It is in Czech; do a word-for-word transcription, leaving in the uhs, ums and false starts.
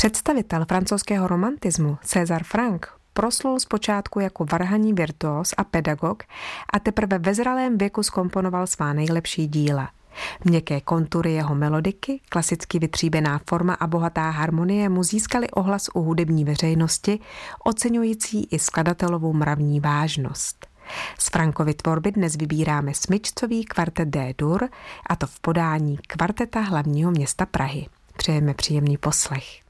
Představitel francouzského romantismu César Franck proslul zpočátku jako varhanní virtuós a pedagog a teprve ve zralém věku zkomponoval svá nejlepší díla. Měkké kontury jeho melodiky, klasicky vytříbená forma a bohatá harmonie mu získaly ohlas u hudební veřejnosti, oceňující i skladatelovou mravní vážnost. Z Frankovy tvorby dnes vybíráme smyčcový kvartet D-dur, a to v podání Kvarteta hlavního města Prahy. Přejeme příjemný poslech.